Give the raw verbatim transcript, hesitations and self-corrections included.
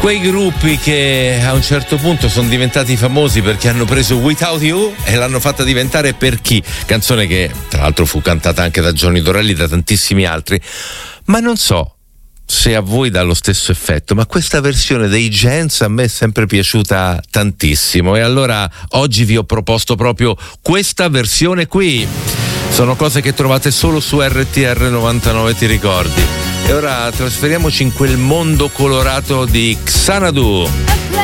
Quei gruppi che a un certo punto sono diventati famosi perché hanno preso Without You e l'hanno fatta diventare Per chi? Canzone che tra l'altro fu cantata anche da Johnny Dorelli e da tantissimi altri, ma non so se a voi dà lo stesso effetto, ma questa versione dei Gents a me è sempre piaciuta tantissimo e allora oggi vi ho proposto proprio questa versione qui. Sono cose che trovate solo su R T R novantanove, ti ricordi? E ora trasferiamoci in quel mondo colorato di Xanadu.